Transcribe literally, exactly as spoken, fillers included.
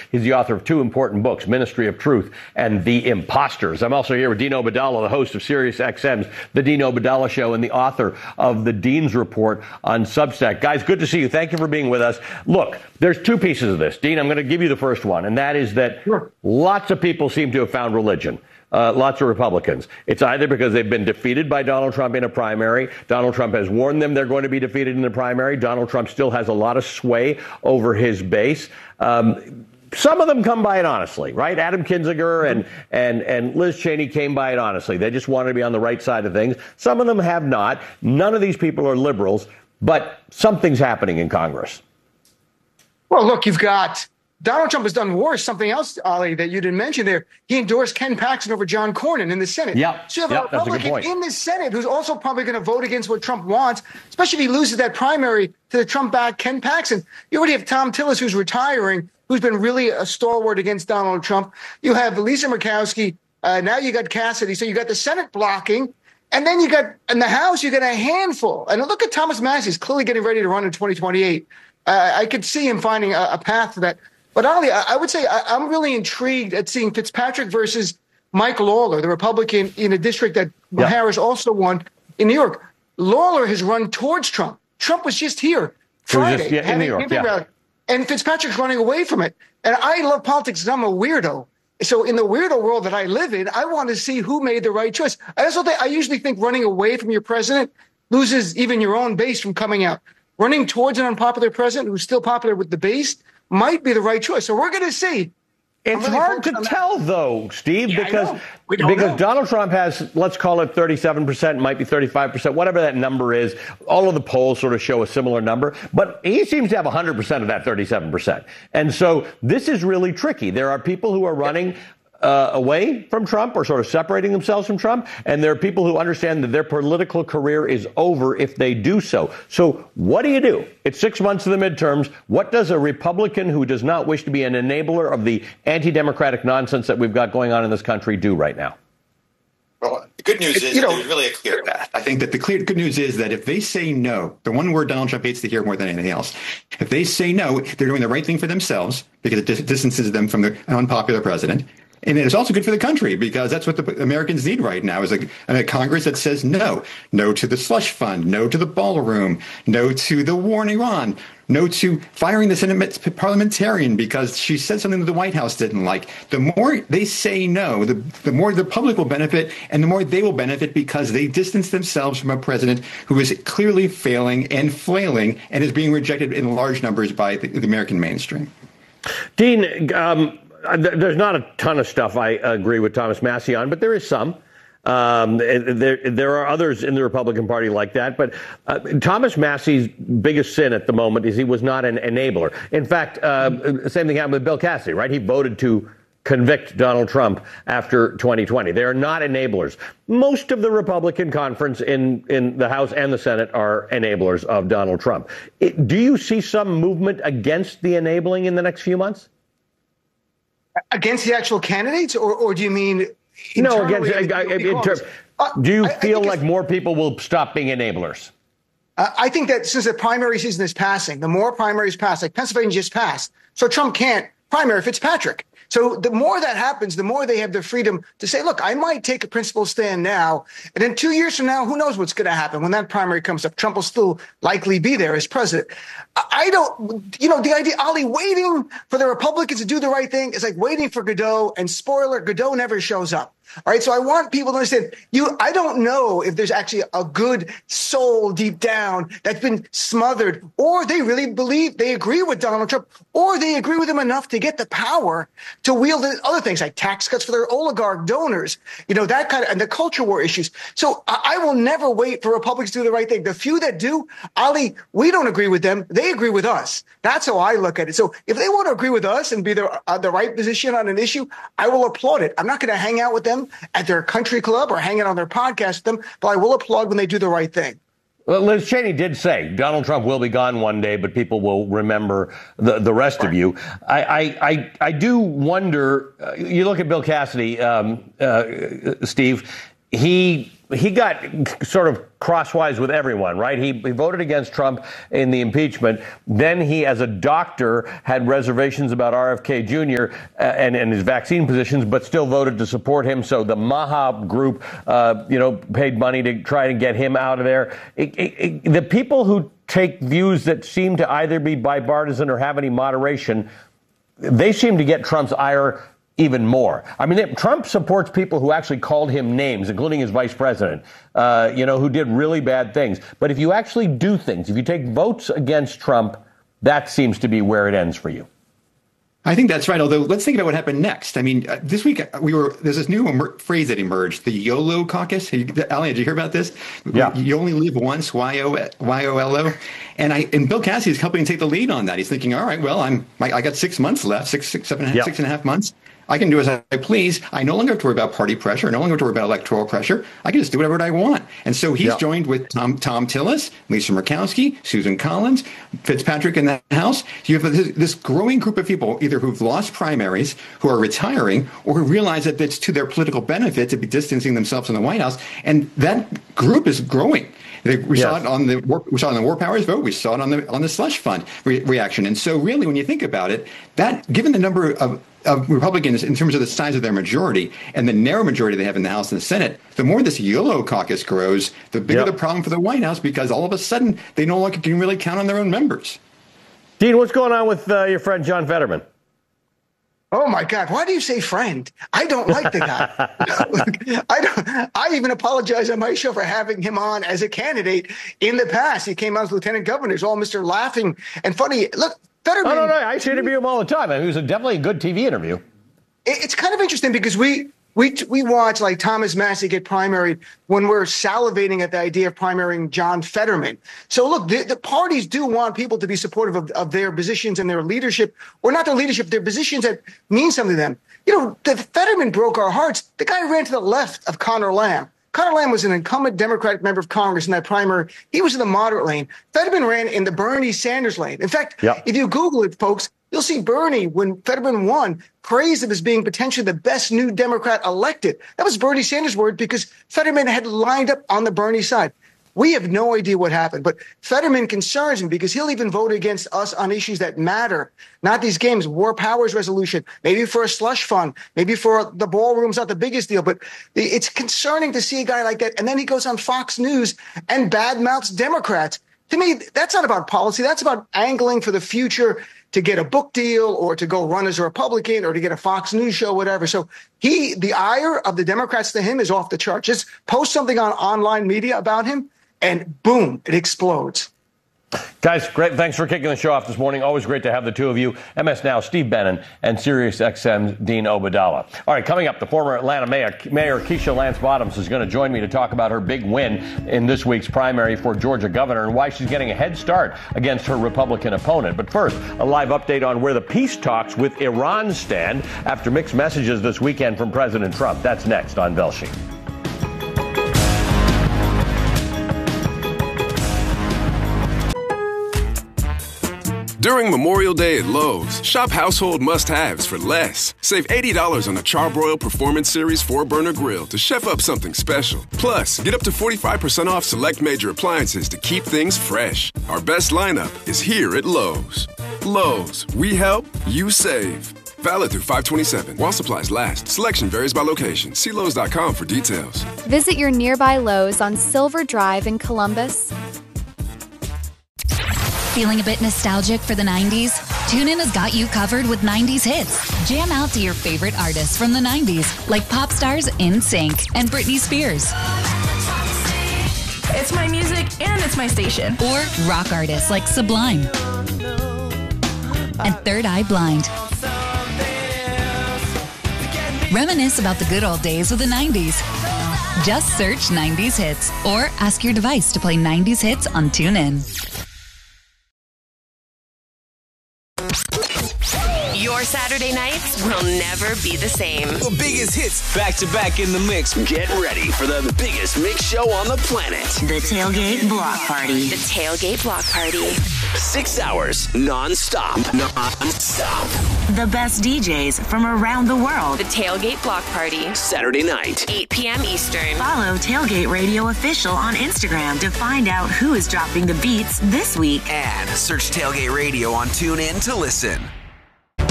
He's the author of two important books, Ministry of Truth and The Imposters. I'm also here with Dean Obeidallah, the host of Sirius X M's The Dean Obeidallah Show and the author of The Dean's Report on Substack. Guys, good to see you. Thank you for being with us. Look, there's two pieces of this. Dean, I'm going to give you the first one, and that is that sure. lots of people seem to have found religion. Uh, lots of Republicans. It's either because they've been defeated by Donald Trump in a primary. Donald Trump has warned them they're going to be defeated in the primary. Donald Trump still has a lot of sway over his base. Um, some of them come by it honestly, right? Adam Kinzinger and, and, and Liz Cheney came by it honestly. They just wanted to be on the right side of things. Some of them have not. None of these people are liberals, but something's happening in Congress. Well, look, you've got Donald Trump has done worse. Something else, Ali, that you didn't mention there. He endorsed Ken Paxton over John Cornyn in the Senate. Yeah, so you have yep, a Republican a in the Senate who's also probably going to vote against what Trump wants, especially if he loses that primary to the Trump-backed Ken Paxton. You already have Tom Tillis, who's retiring, who's been really a stalwart against Donald Trump. You have Lisa Murkowski. Uh, now you got Cassidy. So you got the Senate blocking. And then you got in the House, you got a handful. And look at Thomas Massie. He's clearly getting ready to run in twenty twenty-eight. Uh, I could see him finding a, a path to that. But, Ali, I would say I'm really intrigued at seeing Fitzpatrick versus Mike Lawler, the Republican in a district that yeah. Harris also won in New York. Lawler has run towards Trump. Trump was just here Friday. Just, yeah, in New York, yeah. Rally, and Fitzpatrick's running away from it. And I love politics because I'm a weirdo. So in the weirdo world that I live in, I want to see who made the right choice. I also think I usually think running away from your president loses even your own base from coming out. Running towards an unpopular president who's still popular with the base might be the right choice. So we're going to see. It's really hard to tell, though, Steve, yeah, because because know. Donald Trump has, let's call it thirty-seven percent, might be thirty-five percent, whatever that number is. All of the polls sort of show a similar number, but he seems to have one hundred percent of that thirty-seven percent. And so this is really tricky. There are people who are running Uh, away from Trump or sort of separating themselves from Trump. And there are people who understand that their political career is over if they do so. So what do you do? It's six months of the midterms. What does a Republican who does not wish to be an enabler of the anti-democratic nonsense that we've got going on in this country do right now? Well, the good news is you know, there's really a clear path. I think that the clear good news is that if they say no, the one word Donald Trump hates to hear more than anything else, if they say no, they're doing the right thing for themselves because it dis- distances them from the unpopular president. And it's also good for the country because that's what the Americans need right now is a, a Congress that says no. No to the slush fund, no to the ballroom, no to the war in Iran, no to firing the Senate parliamentarian because she said something that the White House didn't like. The more they say no, the, the more the public will benefit and the more they will benefit because they distance themselves from a president who is clearly failing and flailing and is being rejected in large numbers by the, the American mainstream. Dean, um, there's not a ton of stuff I agree with Thomas Massie on, but there is some. Um, there, there are others in the Republican Party like that. But uh, Thomas Massie's biggest sin at the moment is he was not an enabler. In fact, uh, the same thing happened with Bill Cassidy, right? He voted to convict Donald Trump after twenty twenty. They are not enablers. Most of the Republican conference in, in the House and the Senate are enablers of Donald Trump. It, do you see some movement against the enabling in the next few months? Against the actual candidates, or, or do you mean no? Against, I, I, in terms, uh, do you I, feel I like more people will stop being enablers? Uh, I think that since the primary season is passing, the more primaries pass, like Pennsylvania just passed, so Trump can't primary Fitzpatrick. So the more that happens, the more they have the freedom to say, look, I might take a principled stand now. And then two years from now, who knows what's going to happen when that primary comes up? Trump will still likely be there as president. I don't, you know, the idea, Ali, waiting for the Republicans to do the right thing is like waiting for Godot. And spoiler, Godot never shows up. All right. So I want people to understand you. I don't know if there's actually a good soul deep down that's been smothered, or they really believe they agree with Donald Trump, or they agree with him enough to get the power to wield other things like tax cuts for their oligarch donors, you know, that kind of, and the culture war issues. So I, I will never wait for Republicans to do the right thing. The few that do, Ali, we don't agree with them. They agree with us. That's how I look at it. So if they want to agree with us and be the, uh, the right position on an issue, I will applaud it. I'm not going to hang out with them at their country club or hang out on their podcast with them, but I will applaud when they do the right thing. Well, Liz Cheney did say Donald Trump will be gone one day, but people will remember the, the rest of you. I, I, I, I do wonder, uh, you look at Bill Cassidy, um, uh, Steve, he he got sort of crosswise with everyone, right? He, he voted against Trump in the impeachment. Then he, as a doctor, had reservations about R F K Junior Uh, and, and his vaccine positions, but still voted to support him. So the Maha group, uh, you know, paid money to try to get him out of there. It, it, it, the people who take views that seem to either be bipartisan or have any moderation, they seem to get Trump's ire even more. I mean, Trump supports people who actually called him names, including his vice president, uh, you know, who did really bad things. But if you actually do things, if you take votes against Trump, that seems to be where it ends for you. I think that's right. Although, let's think about what happened next. I mean, uh, this week we were there's this new emer- phrase that emerged: the YOLO caucus. You, Ali, did you hear about this? Yeah. You only live once. Y O L O. And I and Bill Cassidy is helping take the lead on that. He's thinking, all right, well, I'm I, I got six months left, six, six, seven, yeah. six and a half months. I can do as I please. I no longer have to worry about party pressure. I no longer have to worry about electoral pressure. I can just do whatever I want. And so he's yeah. joined with Tom, Tom Tillis, Lisa Murkowski, Susan Collins, Fitzpatrick in the House. You have this, this growing group of people, either who've lost primaries, who are retiring, or who realize that it's to their political benefit to be distancing themselves from the White House. And that group is growing. We saw yes. it on the war, we saw it on the War Powers vote. We saw it on the on the slush fund re- reaction. And so, really, when you think about it, that given the number of, of Republicans in terms of the size of their majority and the narrow majority they have in the House and the Senate, the more this YOLO caucus grows, the bigger yep. the problem for the White House, because all of a sudden they no longer can really count on their own members. Dean, what's going on with uh, your friend John Fetterman? Oh my God! Why do you say friend? I don't like the guy. I don't. I even apologize on my show for having him on as a candidate in the past. He came out as lieutenant governor. It's all Mister Laughing and funny. Look, Fetterman. Oh no, no, I used to interview him all the time. I mean, it was a, definitely a good T V interview. It's kind of interesting because we we we watch like Thomas Massie get primaried when we're salivating at the idea of primarying John Fetterman. So look, the, the parties do want people to be supportive of, of their positions and their leadership, or not their leadership, their positions that mean something to them. You know, the Fetterman broke our hearts. The guy ran to the left of Conor Lamb. Conor Lamb was an incumbent Democratic member of Congress in that primary. He was in the moderate lane. Fetterman ran in the Bernie Sanders lane. In fact, yep. if you Google it, folks, you'll see Bernie, when Fetterman won, praised him as being potentially the best new Democrat elected. That was Bernie Sanders' word because Fetterman had lined up on the Bernie side. We have no idea what happened, but Fetterman concerns me because he'll even vote against us on issues that matter, not these games, war powers resolution, maybe for a slush fund, maybe for the ballroom's not the biggest deal, but it's concerning to see a guy like that. And then he goes on Fox News and badmouths Democrats. To me, that's not about policy. That's about angling for the future to get a book deal or to go run as a Republican or to get a Fox News show, whatever. So he, the ire of the Democrats to him is off the chart. Just post something on online media about him and boom, it explodes. Guys, great. Thanks for kicking the show off this morning. Always great to have the two of you. M S Now, Steve Bannon, and Sirius X M's Dean Obeidallah. All right, coming up, the former Atlanta Mayor, Mayor Keisha Lance Bottoms is going to join me to talk about her big win in this week's primary for Georgia governor and why she's getting a head start against her Republican opponent. But first, a live update on where the peace talks with Iran stand after mixed messages this weekend from President Trump. That's next on Velshi. During Memorial Day at Lowe's, shop household must-haves for less. Save eighty dollars on a Charbroil Performance Series four burner grill to chef up something special. Plus, get up to forty-five percent off select major appliances to keep things fresh. Our best lineup is here at Lowe's. Lowe's, we help, you save. Valid through five twenty-seven while supplies last. Selection varies by location. See Lowe's dot com for details. Visit your nearby Lowe's on Silver Drive in Columbus. Feeling a bit nostalgic for the nineties? TuneIn has got you covered with nineties hits. Jam out to your favorite artists from the nineties, like pop stars NSYNC and Britney Spears. It's my music and it's my station. Or rock artists like Sublime and Third Eye Blind. Reminisce about the good old days of the nineties. Just search nineties hits or ask your device to play nineties hits on TuneIn. Your Saturday nights will never be the same. The biggest hits back to back in the mix. Get ready for the biggest mix show on the planet. The Tailgate Block Party. The Tailgate Block Party. Six hours non-stop. Non-stop. the best D Js from around the world. The Tailgate Block Party. Saturday night, eight p.m. Eastern. Follow Tailgate Radio Official on Instagram to find out who is dropping the beats this week. And search Tailgate Radio on TuneIn to listen.